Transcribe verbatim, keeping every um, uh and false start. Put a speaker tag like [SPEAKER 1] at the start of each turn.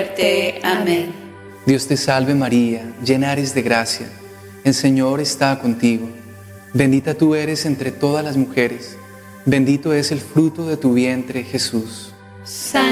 [SPEAKER 1] muerte. Amén.
[SPEAKER 2] Dios te salve María, llena eres de gracia, el Señor está contigo. Bendita tú eres entre todas las mujeres, bendito es el fruto de tu vientre, Jesús.
[SPEAKER 1] Santa